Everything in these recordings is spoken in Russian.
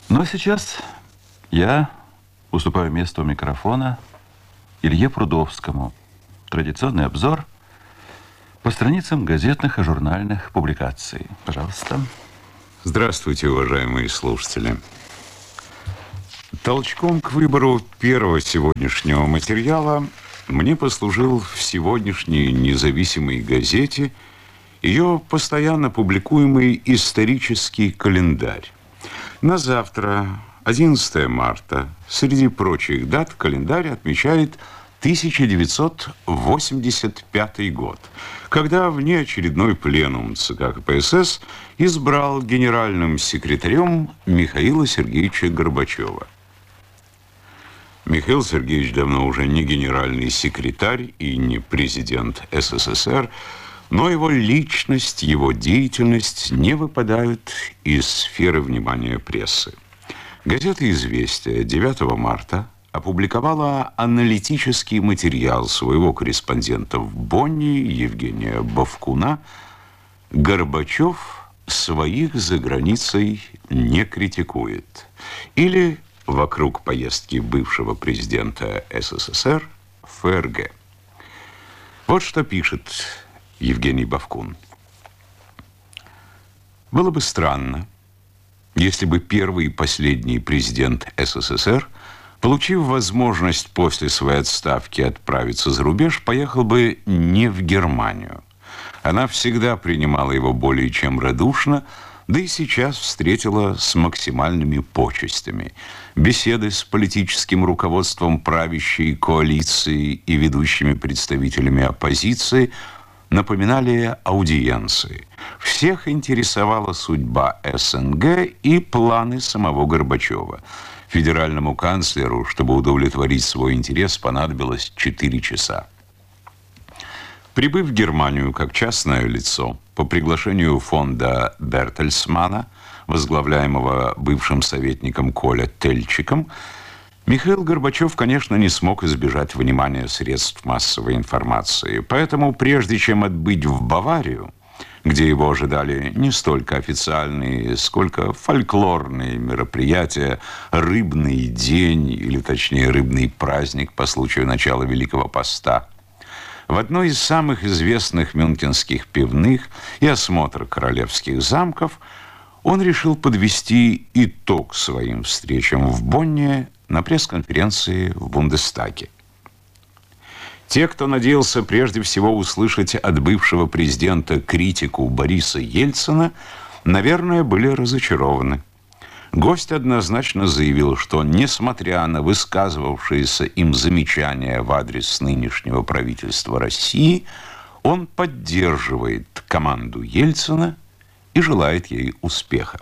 Но сейчас я уступаю место у микрофона Илье Прудовскому. Традиционный обзор по страницам газетных и журнальных публикаций. Пожалуйста. Здравствуйте, уважаемые слушатели. Толчком к выбору первого сегодняшнего материала мне послужил в сегодняшней независимой газете ее постоянно публикуемый исторический календарь. На завтра, 11 марта, среди прочих дат, календарь отмечает 1985 год, когда внеочередной пленум ЦК КПСС избрал генеральным секретарем Михаила Сергеевича Горбачева. Михаил Сергеевич давно уже не генеральный секретарь и не президент СССР, но его личность, его деятельность не выпадают из сферы внимания прессы. Газета «Известия» 9 марта опубликовала аналитический материал своего корреспондента в Бонне Евгения Бовкуна «Горбачев своих за границей не критикует» или «Вокруг поездки бывшего президента СССР в ФРГ». Вот что пишет Евгений Бовкун. Было бы странно, если бы первый и последний президент СССР, получив возможность после своей отставки отправиться за рубеж, поехал бы не в Германию. Она всегда принимала его более чем радушно, да и сейчас встретила с максимальными почестями. Беседы с политическим руководством правящей коалиции и ведущими представителями оппозиции напоминали аудиенции. Всех интересовала судьба СНГ и планы самого Горбачева. Федеральному канцлеру, чтобы удовлетворить свой интерес, понадобилось 4 часа. Прибыв в Германию как частное лицо по приглашению фонда Бертельсмана, возглавляемого бывшим советником Коля Тельчиком, Михаил Горбачев, конечно, не смог избежать внимания средств массовой информации. Поэтому, прежде чем отбыть в Баварию, где его ожидали не столько официальные, сколько фольклорные мероприятия, рыбный день, или точнее рыбный праздник по случаю начала Великого Поста, в одной из самых известных мюнхенских пивных и осмотр королевских замков он решил подвести итог своим встречам в Бонне на пресс-конференции в Бундестаге. Те, кто надеялся прежде всего услышать от бывшего президента критику Бориса Ельцина, наверное, были разочарованы. Гость однозначно заявил, что, несмотря на высказывавшиеся им замечания в адрес нынешнего правительства России, он поддерживает команду Ельцина и желает ей успеха.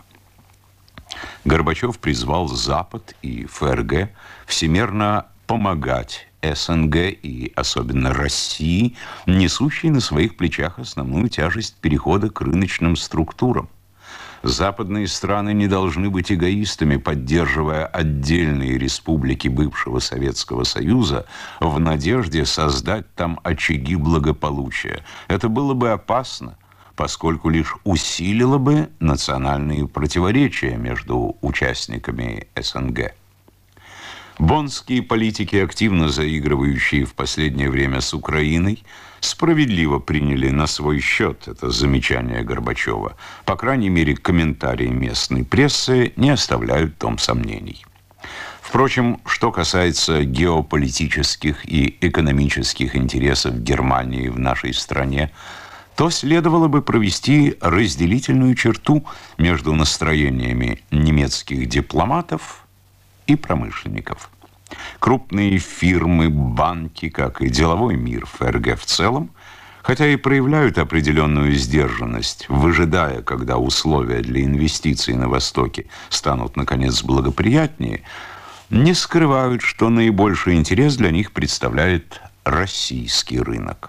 Горбачев призвал Запад и ФРГ всемерно помогать СНГ и особенно России, несущей на своих плечах основную тяжесть перехода к рыночным структурам. Западные страны не должны быть эгоистами, поддерживая отдельные республики бывшего Советского Союза в надежде создать там очаги благополучия. Это было бы опасно, поскольку лишь усилило бы национальные противоречия между участниками СНГ. Боннские политики, активно заигрывающие в последнее время с Украиной, справедливо приняли на свой счет это замечание Горбачева. По крайней мере, комментарии местной прессы не оставляют в том сомнений. Впрочем, что касается геополитических и экономических интересов Германии в нашей стране, то следовало бы провести разделительную черту между настроениями немецких дипломатов и промышленников. Крупные фирмы, банки, как и деловой мир ФРГ в целом, хотя и проявляют определенную сдержанность, выжидая, когда условия для инвестиций на Востоке станут, наконец, благоприятнее, не скрывают, что наибольший интерес для них представляет российский рынок.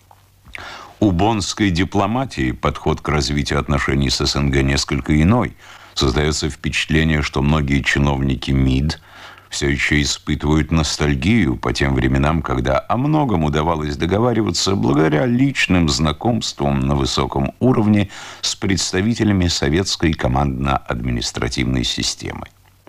У боннской дипломатии подход к развитию отношений с СНГ несколько иной. Создается впечатление, что многие чиновники МИД все еще испытывают ностальгию по тем временам, когда о многом удавалось договариваться благодаря личным знакомствам на высоком уровне с представителями советской командно-административной системы.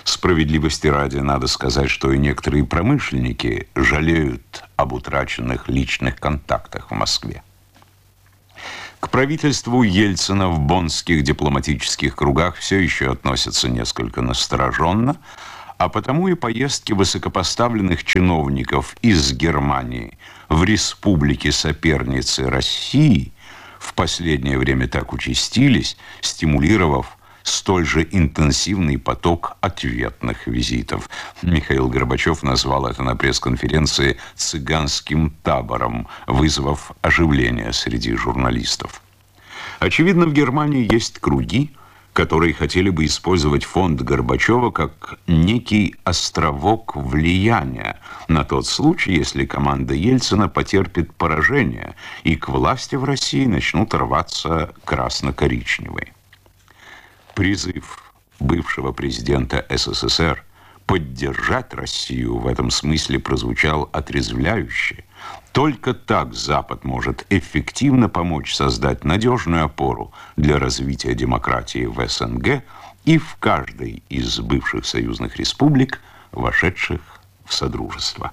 Справедливости ради надо сказать, что и некоторые промышленники жалеют об утраченных личных контактах в Москве. К правительству Ельцина в боннских дипломатических кругах все еще относятся несколько настороженно, а потому и поездки высокопоставленных чиновников из Германии в республики-соперницы России в последнее время так участились, стимулировав столь же интенсивный поток ответных визитов. Михаил Горбачев назвал это на пресс-конференции «цыганским табором», вызвав оживление среди журналистов. Очевидно, в Германии есть круги, которые хотели бы использовать фонд Горбачева как некий островок влияния на тот случай, если команда Ельцина потерпит поражение и к власти в России начнут рваться красно-коричневые. Призыв бывшего президента СССР поддержать Россию в этом смысле прозвучал отрезвляюще. Только так Запад может эффективно помочь создать надежную опору для развития демократии в СНГ и в каждой из бывших союзных республик, вошедших в Содружество.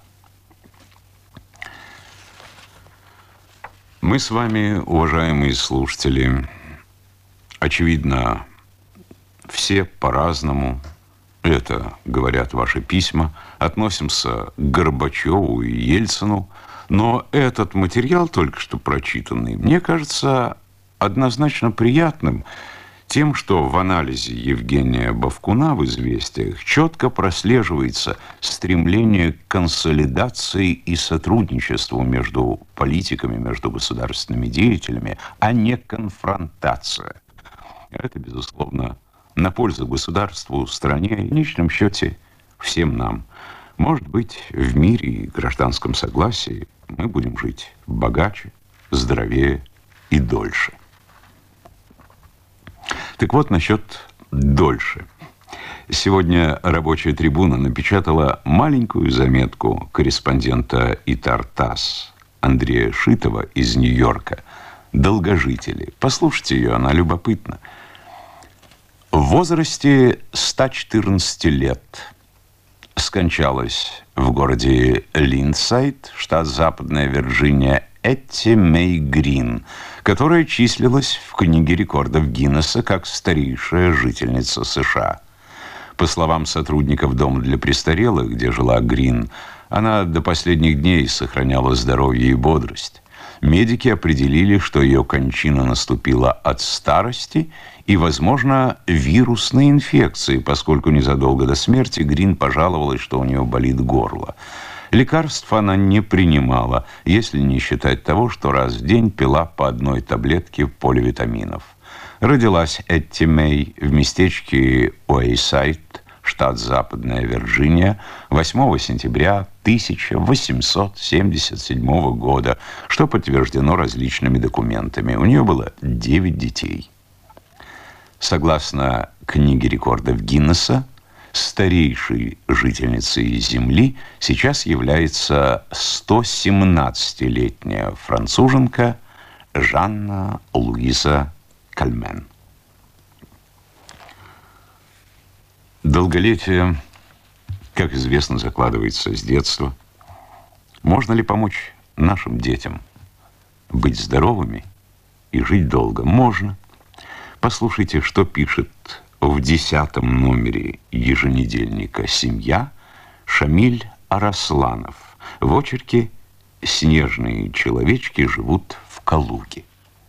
Мы с вами, уважаемые слушатели, очевидно, все по-разному, это говорят ваши письма, относимся к Горбачеву и Ельцину, но этот материал, только что прочитанный, мне кажется однозначно приятным тем, что в анализе Евгения Бовкуна в «Известиях» четко прослеживается стремление к консолидации и сотрудничеству между политиками, между государственными деятелями, а не конфронтация. Это, безусловно, на пользу государству, стране и, в конечном счете, всем нам. Может быть, в мире и гражданском согласии мы будем жить богаче, здоровее и дольше. Так вот, насчет дольше. Сегодня «Рабочая трибуна» напечатала маленькую заметку корреспондента ИТАР-ТАСС Андрея Шитова из Нью-Йорка. Долгожители. Послушайте ее, она любопытна. В возрасте 114 лет скончалась в городе Линдсайд, штат Западная Вирджиния, Этти Мэй Грин, которая числилась в книге рекордов Гиннесса как старейшая жительница США. По словам сотрудников дома для престарелых, где жила Грин, она до последних дней сохраняла здоровье и бодрость. Медики определили, что ее кончина наступила от старости и, возможно, вирусной инфекции, поскольку незадолго до смерти Грин пожаловалась, что у нее болит горло. Лекарств она не принимала, если не считать того, что раз в день пила по одной таблетке поливитаминов. Родилась Этти Мэй в местечке Уэйсайд, штат Западная Вирджиния, 8 сентября 1877 года, что подтверждено различными документами. У нее было 9 детей. Согласно книге рекордов Гиннесса, старейшей жительницей Земли сейчас является 117-летняя француженка Жанна Луиза Кальмен. Долголетие, как известно, закладывается с детства. Можно ли помочь нашим детям быть здоровыми и жить долго? Можно. Послушайте, что пишет в 10-м номере еженедельника «Семья» Шамиль Арасланов. В очерке «Снежные человечки живут в Калуге».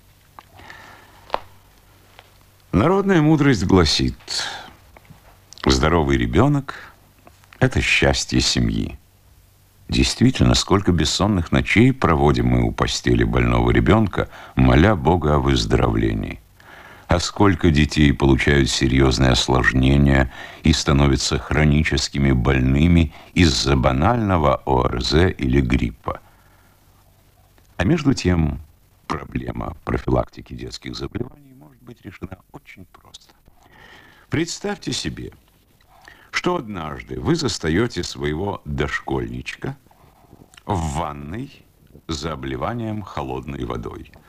Народная мудрость гласит: здоровый ребенок – это счастье семьи. Действительно, сколько бессонных ночей проводим мы у постели больного ребенка, моля Бога о выздоровлении. А сколько детей получают серьезные осложнения и становятся хроническими больными из-за банального ОРЗ или гриппа. А между тем, проблема профилактики детских заболеваний может быть решена очень просто. Представьте себе, что однажды вы застаете своего дошкольничка в ванной за обливанием холодной водой.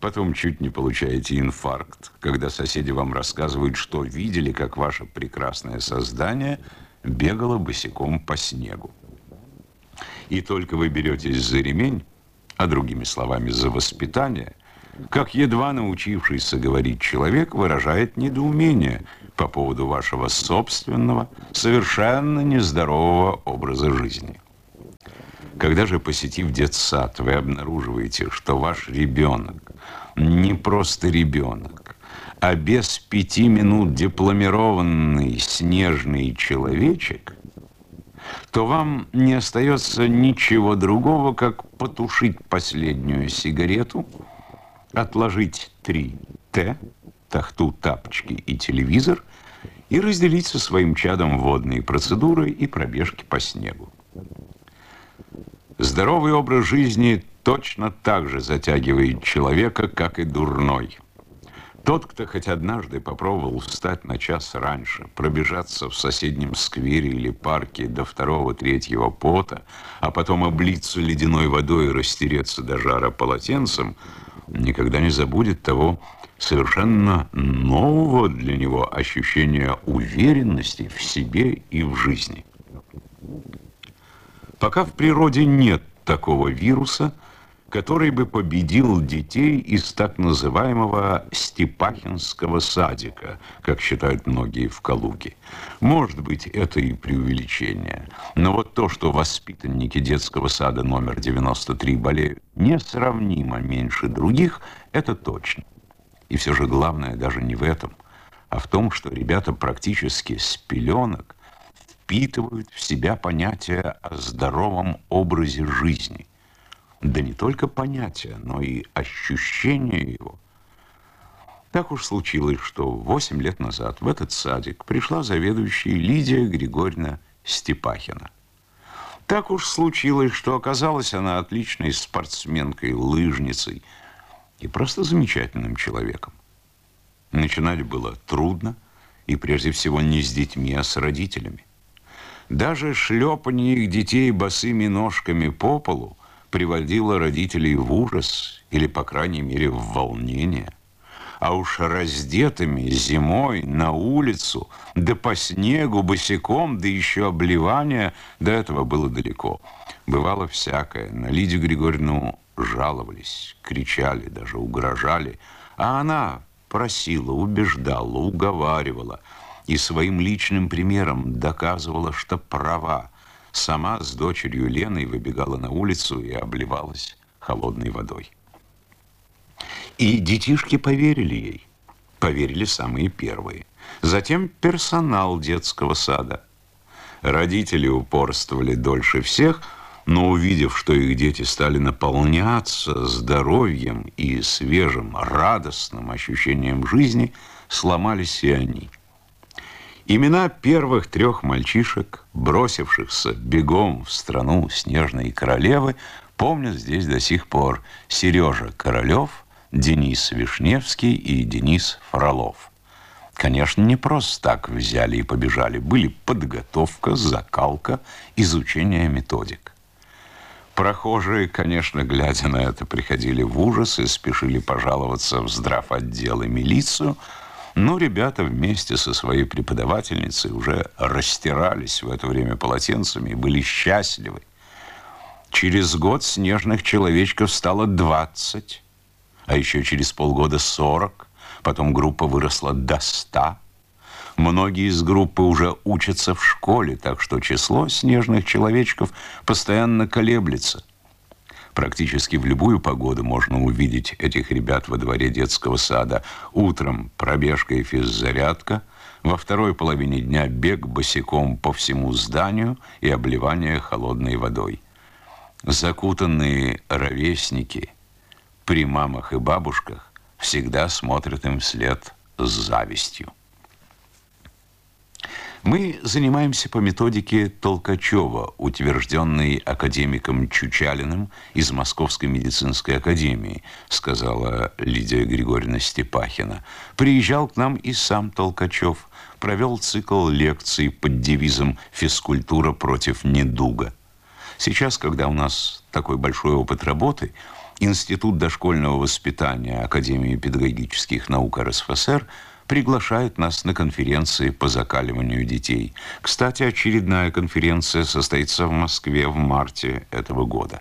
Потом чуть не получаете инфаркт, когда соседи вам рассказывают, что видели, как ваше прекрасное создание бегало босиком по снегу. И только вы беретесь за ремень, а другими словами, за воспитание, как едва научившийся говорить человек выражает недоумение по поводу вашего собственного, совершенно нездорового образа жизни. Когда же, посетив детсад, вы обнаруживаете, что ваш ребенок не просто ребенок, а без 5 минут дипломированный снежный человечек, то вам не остается ничего другого, как потушить последнюю сигарету, отложить 3Т, тахту, тапочки и телевизор и разделить со своим чадом водные процедуры и пробежки по снегу. Здоровый образ жизни точно так же затягивает человека, как и дурной. Тот, кто хоть однажды попробовал встать на час раньше, пробежаться в соседнем сквере или парке до 2-3 пота, а потом облиться ледяной водой и растереться до жара полотенцем, никогда не забудет того совершенно нового для него ощущения уверенности в себе и в жизни. Пока в природе нет такого вируса, который бы победил детей из так называемого Степахинского садика, как считают многие в Калуге. Может быть, это и преувеличение. Но вот то, что воспитанники детского сада номер 93 болеют несравнимо меньше других, это точно. И все же главное даже не в этом, а в том, что ребята практически с пеленок впитывают в себя понятие о здоровом образе жизни. Да не только понятие, но и ощущение его. Так уж случилось, что 8 лет назад в этот садик пришла заведующая Лидия Григорьевна Степахина. Так уж случилось, что оказалась она отличной спортсменкой, лыжницей и просто замечательным человеком. Начинать было трудно, и прежде всего не с детьми, а с родителями. Даже шлепанье их детей босыми ножками по полу приводило родителей в ужас или, по крайней мере, в волнение. А уж раздетыми зимой на улицу, да по снегу, босиком, да еще обливание, до этого было далеко. Бывало всякое. На Лидию Григорьевну жаловались, кричали, даже угрожали. А она просила, убеждала, уговаривала и своим личным примером доказывала, что права. Сама с дочерью Леной выбегала на улицу и обливалась холодной водой. И детишки поверили ей. Поверили самые первые. Затем персонал детского сада. Родители упорствовали дольше всех, но увидев, что их дети стали наполняться здоровьем и свежим, радостным ощущением жизни, сломались и они. Имена первых 3 мальчишек, бросившихся бегом в страну снежной королевы, помнят здесь до сих пор: Сережа Королев, Денис Вишневский и Денис Фролов. Конечно, не просто так взяли и побежали. Были подготовка, закалка, изучение методик. Прохожие, конечно, глядя на это, приходили в ужас и спешили пожаловаться в здравотдел и милицию. Но ребята вместе со своей преподавательницей уже растирались в это время полотенцами и были счастливы. Через год снежных человечков стало 20, а еще через полгода 40. Потом группа выросла до 100. Многие из группы уже учатся в школе, так что число снежных человечков постоянно колеблется. Практически в любую погоду можно увидеть этих ребят во дворе детского сада. Утром пробежка и физзарядка, во второй половине дня бег босиком по всему зданию и обливание холодной водой. Закутанные ровесники при мамах и бабушках всегда смотрят им вслед с завистью. Мы занимаемся по методике Толкачева, утвержденной академиком Чучалиным из Московской медицинской академии, сказала Лидия Григорьевна Степахина. Приезжал к нам и сам Толкачев, провел цикл лекций под девизом «Физкультура против недуга». Сейчас, когда у нас такой большой опыт работы, Институт дошкольного воспитания Академии педагогических наук РСФСР приглашает нас на конференции по закаливанию детей. Кстати, очередная конференция состоится в Москве в марте этого года.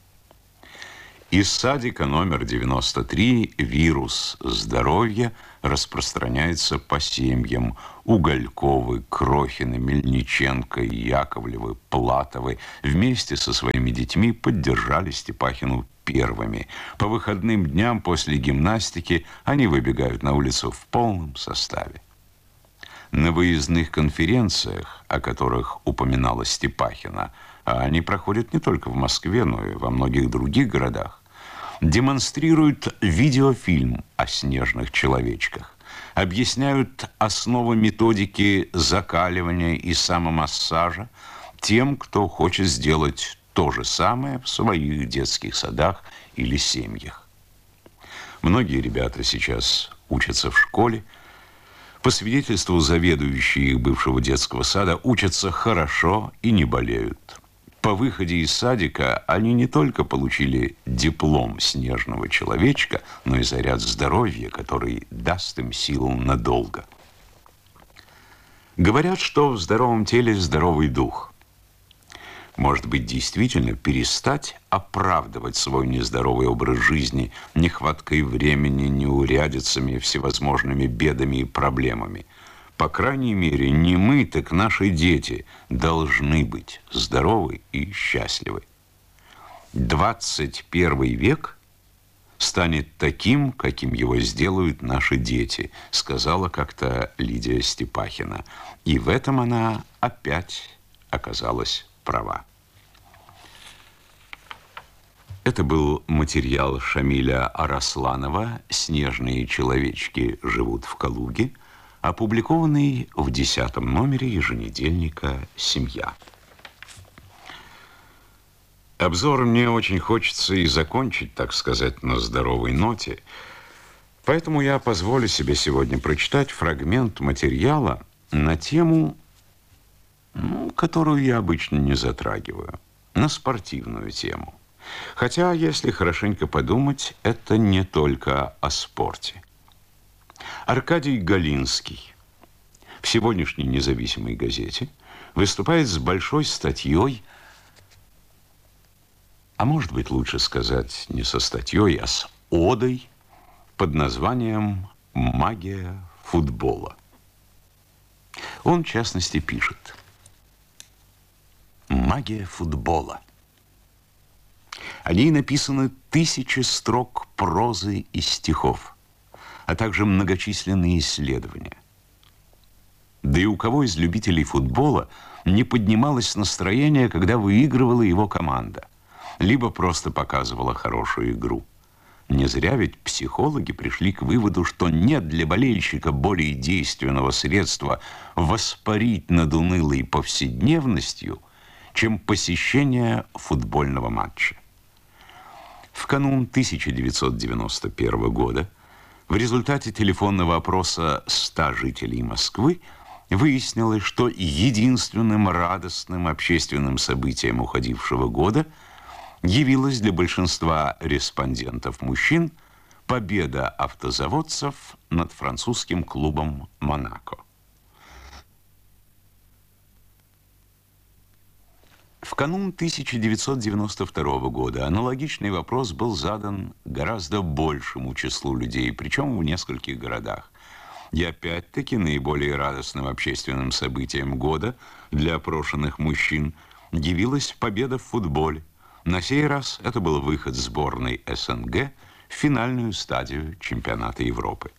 Из садика номер 93 вирус здоровья распространяется по семьям. Угольковы, Крохины, Мельниченко, Яковлевы, Платовы вместе со своими детьми поддержали Степахину первыми. По выходным дням после гимнастики они выбегают на улицу в полном составе. На выездных конференциях, о которых упоминала Степахина, а они проходят не только в Москве, но и во многих других городах, демонстрируют видеофильм о снежных человечках, объясняют основы методики закаливания и самомассажа тем, кто хочет сделать то же самое в своих детских садах или семьях. Многие ребята сейчас учатся в школе. По свидетельству заведующей их бывшего детского сада, учатся хорошо и не болеют. По выходе из садика они не только получили диплом снежного человечка, но и заряд здоровья, который даст им силу надолго. Говорят, что в здоровом теле здоровый дух. Может быть, действительно перестать оправдывать свой нездоровый образ жизни нехваткой времени, неурядицами, всевозможными бедами и проблемами. По крайней мере, не мы, так наши дети должны быть здоровы и счастливы. 21 век станет таким, каким его сделают наши дети, сказала как-то Лидия Степахина. И в этом она опять оказалась права. Это был материал Шамиля Арасланова «Снежные человечки живут в Калуге», опубликованный в 10-м номере еженедельника «Семья». Обзор мне очень хочется и закончить, так сказать, на здоровой ноте. Поэтому я позволю себе сегодня прочитать фрагмент материала на тему, которую я обычно не затрагиваю, на спортивную тему. Хотя, если хорошенько подумать, это не только о спорте. Аркадий Галинский в сегодняшней «Независимой газете» выступает с большой статьей, а может быть, лучше сказать, не со статьей, а с одой под названием «Магия футбола». Он, в частности, пишет: «Магия футбола». О ней написаны тысячи строк прозы и стихов, а также многочисленные исследования. Да и у кого из любителей футбола не поднималось настроение, когда выигрывала его команда, либо просто показывала хорошую игру? Не зря ведь психологи пришли к выводу, что нет для болельщика более действенного средства воспарить над унылой повседневностью, чем посещение футбольного матча. В канун 1991 года в результате телефонного опроса 100 жителей Москвы выяснилось, что единственным радостным общественным событием уходившего года явилась для большинства респондентов мужчин победа автозаводцев над французским клубом «Монако». В канун 1992 года аналогичный вопрос был задан гораздо большему числу людей, причем в нескольких городах. И опять-таки наиболее радостным общественным событием года для опрошенных мужчин явилась победа в футболе. На сей раз это был выход сборной СНГ в финальную стадию чемпионата Европы.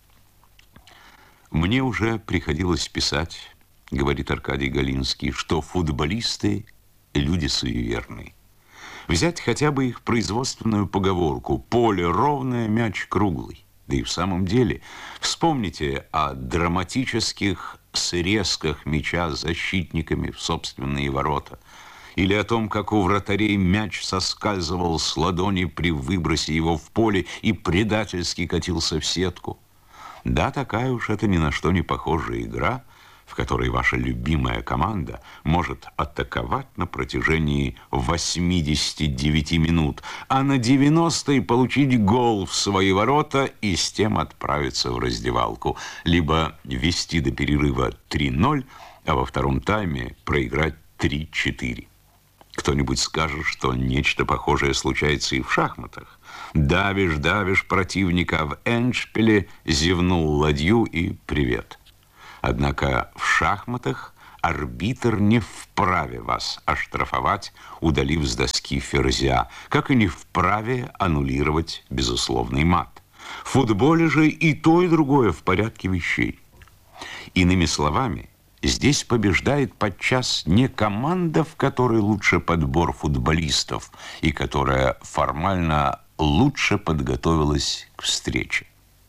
«Мне уже приходилось писать, — говорит Аркадий Галинский, — что футболисты — люди суеверные. Взять хотя бы их производственную поговорку «поле ровное, мяч круглый». Да и в самом деле, вспомните о драматических срезках мяча с защитниками в собственные ворота, или о том, как у вратарей мяч соскальзывал с ладони при выбросе его в поле и предательски катился в сетку. Да, такая уж это ни на что не похожая игра, в которой ваша любимая команда может атаковать на протяжении 89 минут, а на 90-й получить гол в свои ворота и с тем отправиться в раздевалку, либо вести до перерыва 3-0, а во втором тайме проиграть 3-4. Кто-нибудь скажет, что нечто похожее случается и в шахматах. Давишь противника в эндшпиле, зевнул ладью и привет. Однако в шахматах арбитр не вправе вас оштрафовать, удалив с доски ферзя, как и не вправе аннулировать безусловный мат. В футболе же и то, и другое в порядке вещей. Иными словами, здесь побеждает подчас не команда, в которой лучше подбор футболистов и которая формально лучше подготовилась к встрече.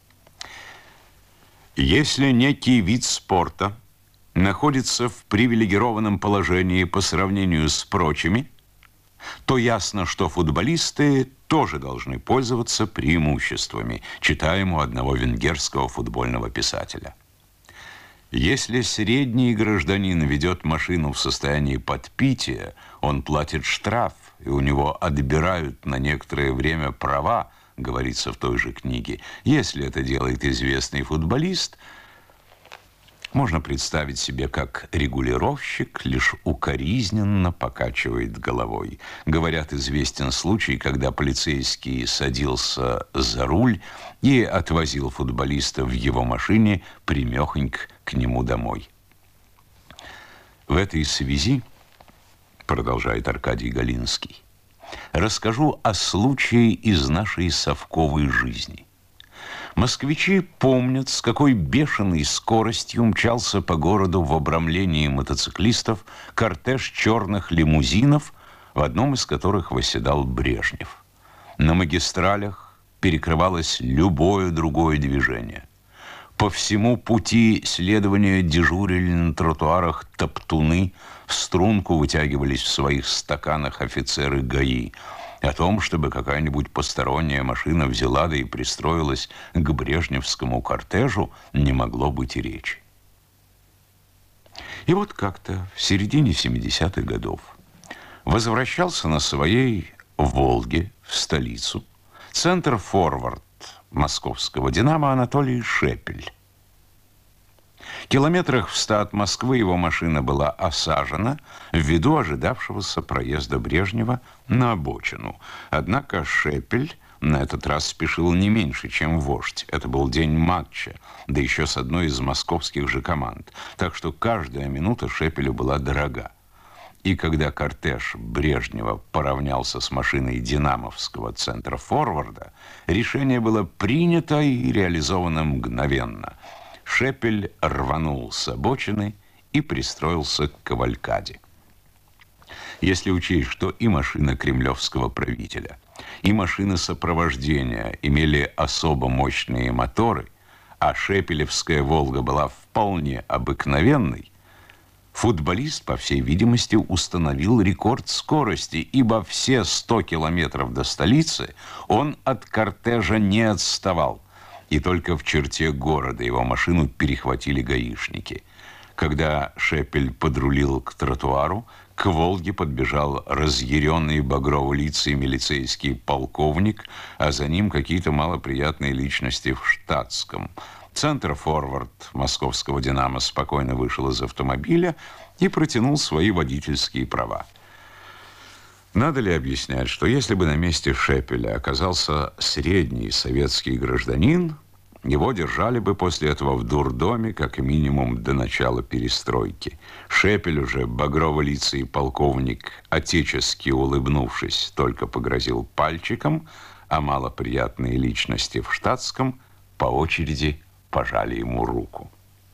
Если некий вид спорта находится в привилегированном положении по сравнению с прочими, то ясно, что футболисты тоже должны пользоваться преимуществами, читаем у одного венгерского футбольного писателя. Если средний гражданин ведет машину в состоянии подпития, он платит штраф, и у него отбирают на некоторое время права, говорится в той же книге. Если это делает известный футболист, можно представить себе, как регулировщик лишь укоризненно покачивает головой. Говорят, известен случай, когда полицейский садился за руль и отвозил футболиста в его машине прямехонько к нему домой. В этой связи, продолжает Аркадий Галинский, расскажу о случае из нашей совковой жизни. Москвичи помнят, с какой бешеной скоростью мчался по городу в обрамлении мотоциклистов кортеж черных лимузинов, в одном из которых восседал Брежнев. На магистралях перекрывалось любое другое движение. По всему пути следования дежурили на тротуарах топтуны, в струнку вытягивались в своих стаканах офицеры ГАИ. О том, чтобы какая-нибудь посторонняя машина взяла да и пристроилась к брежневскому кортежу, не могло быть и речи. И вот как-то в середине 70-х годов возвращался на своей «Волге» в столицу центр-форвард московского «Динамо» Анатолий Шепель. Километрах в 100 от Москвы его машина была осажена ввиду ожидавшегося проезда Брежнева на обочину. Однако Шепель на этот раз спешил не меньше, чем вождь. Это был день матча, да еще с одной из московских же команд. Так что каждая минута Шепелю была дорога. И когда кортеж Брежнева поравнялся с машиной динамовского центра форварда, решение было принято и реализовано мгновенно. Шепель рванул с обочины и пристроился к кавалькаде. Если учесть, что и машина кремлевского правителя, и машины сопровождения имели особо мощные моторы, а шепелевская «Волга» была вполне обыкновенной, футболист, по всей видимости, установил рекорд скорости, ибо все 100 километров до столицы он от кортежа не отставал. И только в черте города его машину перехватили гаишники. Когда Шепель подрулил к тротуару, к «Волге» подбежал разъяренный багрово-лицый милицейский полковник, а за ним какие-то малоприятные личности в штатском. Центр-форвард московского «Динамо» спокойно вышел из автомобиля и протянул свои водительские права. Надо ли объяснять, что если бы на месте Шепеля оказался средний советский гражданин, его держали бы после этого в дурдоме как минимум до начала перестройки. Шепель уже, багрово-лицый полковник, отечески улыбнувшись, только погрозил пальчиком, а малоприятные личности в штатском по очереди пожали ему руку.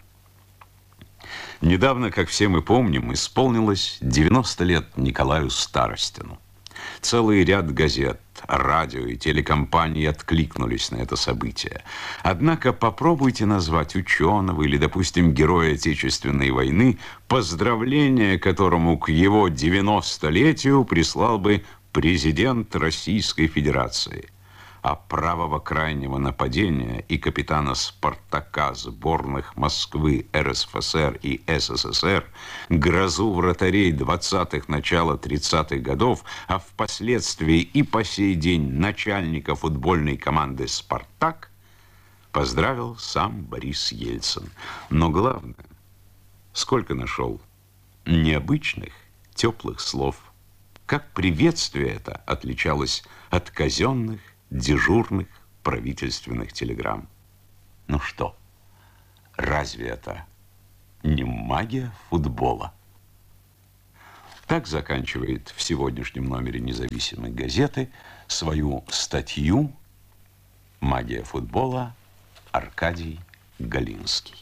Недавно, как все мы помним, исполнилось 90 лет Николаю Старостину. Целый ряд газет, радио и телекомпаний откликнулись на это событие. Однако попробуйте назвать ученого или, допустим, героя Отечественной войны, поздравление которому к его 90-летию прислал бы президент Российской Федерации. а правого крайнего нападения и капитана «Спартака» сборных Москвы, РСФСР и СССР, грозу вратарей 20-х, начала 30-х годов, а впоследствии и по сей день начальника футбольной команды «Спартак», поздравил сам Борис Ельцин. Но главное, сколько нашел необычных, теплых слов. Как приветствие это отличалось от казенных, дежурных правительственных телеграмм. Ну что, разве это не магия футбола? Так заканчивает в сегодняшнем номере «Независимой газеты» свою статью «Магия футбола» Аркадий Галинский.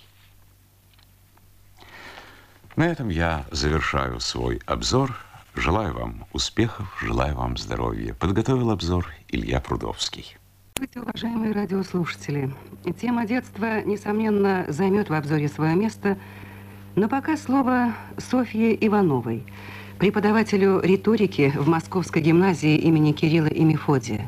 На этом я завершаю свой обзор. Желаю вам успехов, желаю вам здоровья. Подготовил обзор Илья Прудовский. Уважаемые радиослушатели, тема детства, несомненно, займет в обзоре свое место, но пока слово Софье Ивановой, преподавателю риторики в Московской гимназии имени Кирилла и Мефодия.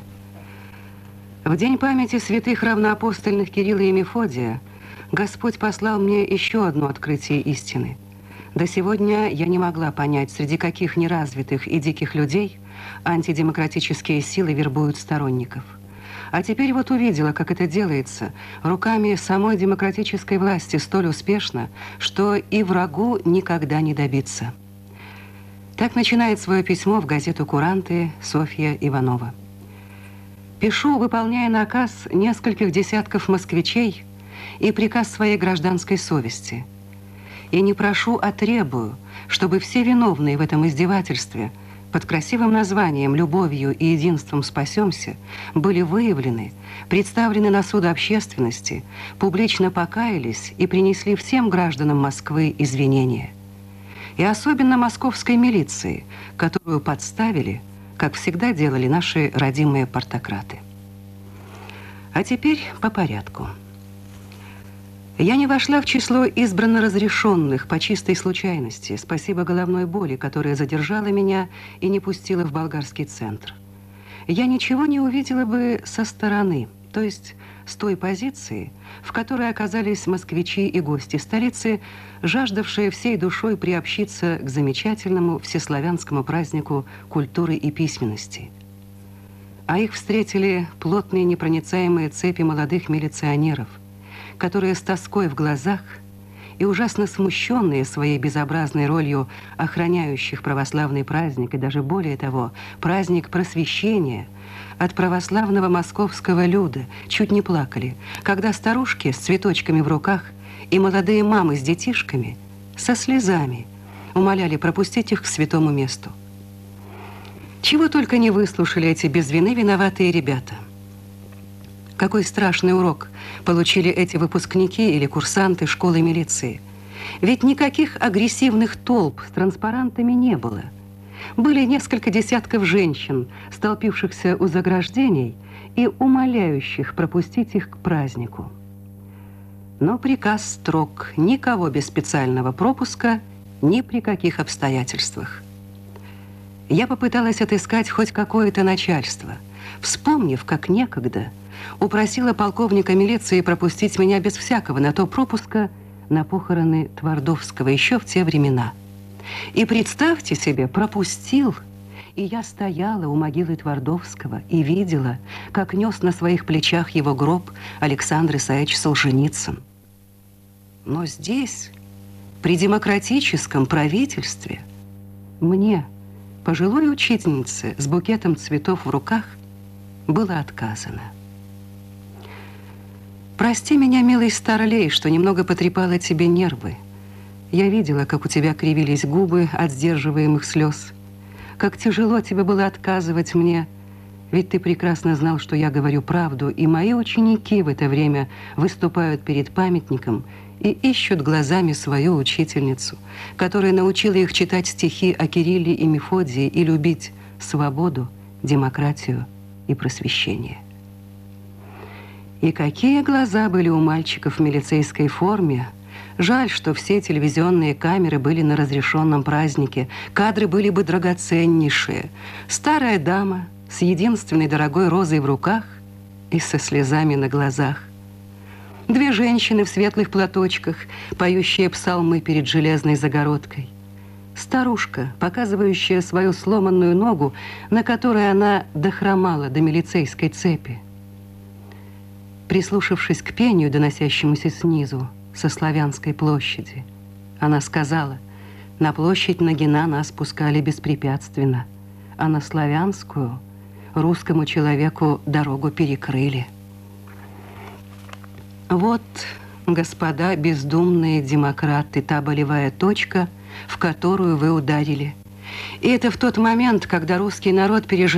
В день памяти святых равноапостольных Кирилла и Мефодия Господь послал мне еще одно открытие истины. До сегодня я не могла понять, среди каких неразвитых и диких людей антидемократические силы вербуют сторонников. А теперь вот увидела, как это делается руками самой демократической власти столь успешно, что и врагу никогда не добиться. Так начинает свое письмо в газету «Куранты» Софья Иванова. «Пишу, выполняя наказ нескольких десятков москвичей и приказ своей гражданской совести. И не прошу, а требую, чтобы все виновные в этом издевательстве под красивым названием «Любовью и единством спасемся» были выявлены, представлены на суд общественности, публично покаялись и принесли всем гражданам Москвы извинения. И особенно московской милиции, которую подставили, как всегда делали наши родимые партократы. А теперь по порядку. Я не вошла в число избранно разрешенных по чистой случайности, спасибо головной боли, которая задержала меня и не пустила в болгарский центр. Я ничего не увидела бы со стороны, то есть с той позиции, в которой оказались москвичи и гости столицы, жаждавшие всей душой приобщиться к замечательному всеславянскому празднику культуры и письменности. А их встретили плотные непроницаемые цепи молодых милиционеров, которые с тоской в глазах и ужасно смущенные своей безобразной ролью охраняющих православный праздник и даже более того, праздник просвещения от православного московского люда чуть не плакали, когда старушки с цветочками в руках и молодые мамы с детишками со слезами умоляли пропустить их к святому месту. Чего только не выслушали эти без вины виноватые ребята. Какой страшный урок получили эти выпускники или курсанты школы милиции. Ведь никаких агрессивных толп с транспарантами не было. Были несколько десятков женщин, столпившихся у заграждений и умоляющих пропустить их к празднику. Но приказ строг: никого без специального пропуска, ни при каких обстоятельствах. Я попыталась отыскать хоть какое-то начальство, вспомнив, как некогда упросила полковника милиции пропустить меня без всякого на то пропуска на похороны Твардовского еще в те времена. И представьте себе, пропустил, и я стояла у могилы Твардовского и видела, как нес на своих плечах его гроб Александр Исаевич Солженицын. Но здесь, при демократическом правительстве, мне, пожилой учительнице с букетом цветов в руках, было отказано. Прости меня, милый старлей, что немного потрепала тебе нервы. Я видела, как у тебя кривились губы от сдерживаемых слез, как тяжело тебе было отказывать мне, ведь ты прекрасно знал, что я говорю правду, и мои ученики в это время выступают перед памятником и ищут глазами свою учительницу, которая научила их читать стихи о Кирилле и Мефодии и любить свободу, демократию и просвещение. И какие глаза были у мальчиков в милицейской форме. Жаль, что все телевизионные камеры были на разрешенном празднике. Кадры были бы драгоценнейшие. Старая дама с единственной дорогой розой в руках и со слезами на глазах. Две женщины в светлых платочках, поющие псалмы перед железной загородкой. Старушка, показывающая свою сломанную ногу, на которой она дохромала до милицейской цепи. Прислушавшись к пению, доносящемуся снизу, со Славянской площади, она сказала: на площадь Нагина нас пускали беспрепятственно, а на Славянскую русскому человеку дорогу перекрыли. Вот, господа бездумные демократы, та болевая точка, в которую вы ударили. И это в тот момент, когда русский народ переживает